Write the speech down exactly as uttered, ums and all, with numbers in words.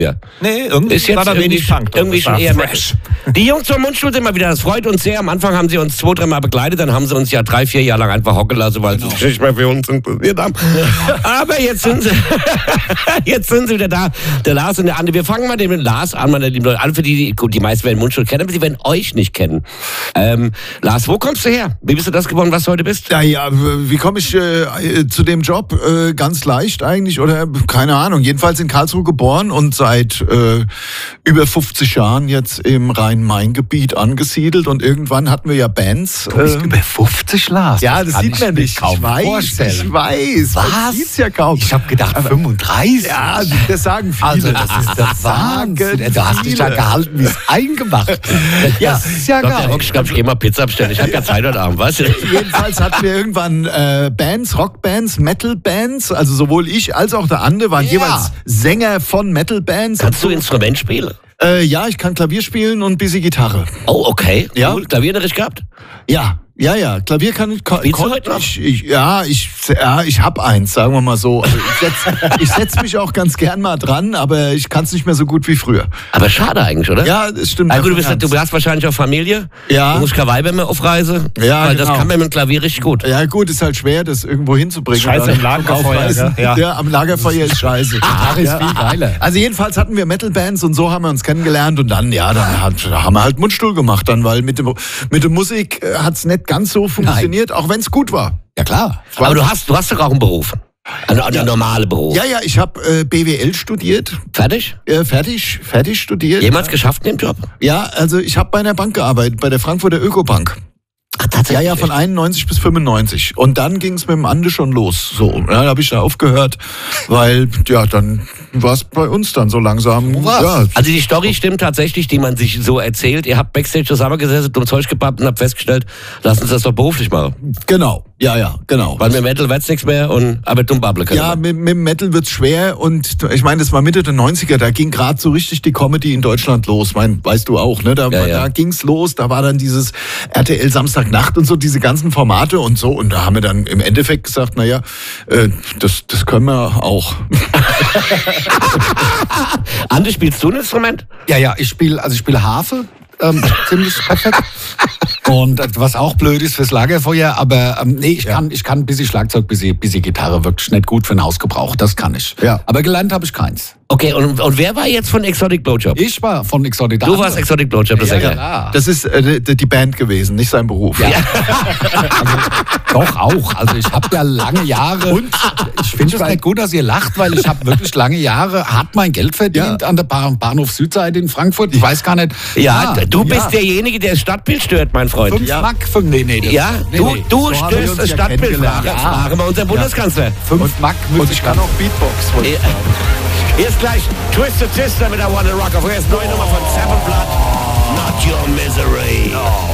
Ja. Nee, irgendwie ist jetzt war da wenig Funk. Irgendwie schon eher fresh. Die Jungs vom Mundstuhl sind mal wieder, das freut uns sehr. Am Anfang haben sie uns zwei, dreimal begleitet, dann haben sie uns ja drei, vier Jahre lang einfach hocken lassen, weil genau. sie sich nicht mehr für uns interessiert haben. Aber jetzt sind sie jetzt sind sie wieder da, der Lars und der Andi. Wir fangen mal mit Lars an, meine lieben Leute. Alle für die, gut, die meisten werden Mundstuhl kennen, aber sie werden euch nicht kennen. Ähm, Lars, wo kommst du her? Wie bist du das geworden, was du heute bist? Ja, ja, wie komme ich äh, zu dem Job? Äh, ganz leicht eigentlich, oder keine Ahnung. Jedenfalls in Karlsruhe geboren und seit äh, über fünfzig Jahren jetzt im Rhein-Main-Gebiet angesiedelt. Und irgendwann hatten wir ja Bands. Du bist äh, über fünfzig, Lars. Ja, das, das sieht man nicht. Kaum ich weiß, vorstellen. ich weiß. Was? Man sieht's ja kaum. Ich habe gedacht fünfunddreißig. Ja, das sagen viele. Also das ist der Wahnsinn. Du hast dich ja gehalten wie es eingemacht. Ja, das ist ja Gott, der geil. Rock, ich glaube, ich gehe mal Pizza bestellen. Ich habe ja Zeit heute Abend, weißt du? Jedenfalls hatten wir irgendwann äh, Bands, Rockbands, Metalbands. Also sowohl ich als auch der Ande waren Ja. jeweils Sänger von Metalbands. Kannst du Instrument spielen? Äh, ja, ich kann Klavier spielen und ein bisschen Gitarre. Oh, okay. Ja. Cool. Klavierunterricht gehabt? Ja, ja, ja. Klavier kann ich. Spielst du heute noch? Ich, ich, ja, ich, ja, ich hab eins, sagen wir mal so. Also ich setz, ich setz mich auch ganz gern mal dran, aber ich kann es nicht mehr so gut wie früher. Aber schade eigentlich, oder? Ja, das stimmt. Also, du, bist, Ernst. du hast wahrscheinlich auch Familie. Ja. Du musst keine Weiber mehr auf Reise. Ja, Weil das genau. kann man mit dem Klavier richtig gut. Ja gut, ist halt schwer, das irgendwo hinzubringen. Scheiße Dann im Lagerfeuer, aufreißen. gell? Ja. Ja, am Lagerfeuer ist scheiße. Gitarre ist viel geiler. Also jedenfalls hatten wir Metalbands und so haben wir uns kennengelernt und dann, ja, dann hat, da haben wir halt Mundstuhl gemacht dann, weil mit, dem, mit der Musik äh, hat's nicht ganz so funktioniert, auch wenn es gut war. Ja klar. Aber du hast, du hast doch auch einen Beruf. Ein, ein normaler Beruf. Ja, ja, ich habe äh, B W L studiert, Fertig? äh, fertig, fertig studiert. Jemals geschafft in dem Job? Ja, also ich habe bei einer Bank gearbeitet, bei der Frankfurter Ökobank. Ach, tatsächlich? Ja, ja, von einundneunzig bis fünfundneunzig. Und dann ging es mit dem Ande schon los. So, ja, da habe ich da aufgehört, weil, ja, dann war es bei uns dann so langsam. Ja. Also die Story stimmt tatsächlich, die man sich so erzählt. Ihr habt Backstage zusammengesessen, dumm Zeug gepappt und habt festgestellt, lass uns das doch beruflich machen. Genau, ja, ja, genau. Weil mit Metal wird's nichts mehr, und aber dumm babble können. Ja, mit, mit dem Metal wird's schwer und ich meine, das war Mitte der neunziger, da ging gerade so richtig die Comedy in Deutschland los. Mein, weißt du auch, ne? Da, Ja, ja. da ging's los, da war dann dieses R T L Samstagnacht und so, diese ganzen Formate und so. Und da haben wir dann im Endeffekt gesagt, naja, äh, das, das können wir auch. Andi, spielst du ein Instrument? Ja, ja, ich spiele also ich spiele Harfe. Ähm, ziemlich perfekt. Und äh, was auch blöd ist fürs Lagerfeuer, aber ähm, nee, ich, Ja. kann, ich kann ein bisschen Schlagzeug, ein bisschen, bisschen Gitarre, wirklich nicht gut für den Hausgebrauch, das kann ich. Ja. Aber gelernt habe ich keins. Okay, und, und wer war jetzt von Exotic Blowjob? Ich war von Exotic. Du warst Exotic Blowjob, das ja, ist ja ja, geil. klar. Das ist äh, die die Band gewesen, nicht sein Beruf. Ja. Also, doch auch. Also ich habe ja lange Jahre. Und ich finde es nicht gut, dass ihr lacht, weil ich habe wirklich lange Jahre hart mein Geld verdient Ja. an der Bahn- Bahnhof Südseite in Frankfurt. Ich weiß gar nicht. Ja, Ah, du bist ja. derjenige, der das Stadtbild stört, mein Freund. Fünf Ja. Mark, fünf, nee, nee. das- Ja, nee, du, nee. du So haben wir stößt uns das ja Stadtbild. kennengelernt. Frage, Ja. frage mal unser Bundeskanzler. Fünf Mark Und muss ich kann auch Beatbox. wollte ich sagen. Erst gleich Twisted Sister mit I Wanna Rock. Auf erst neue Nummer von Seven Blood. Not Your Misery.